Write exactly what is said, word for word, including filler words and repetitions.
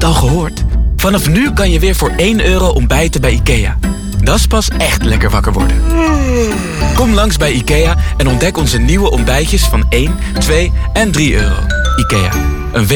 het al gehoord? Vanaf nu kan je weer voor één euro ontbijten bij IKEA. Dat is pas echt lekker wakker worden. Kom langs bij IKEA en ontdek onze nieuwe ontbijtjes van één, twee en drie euro. IKEA, een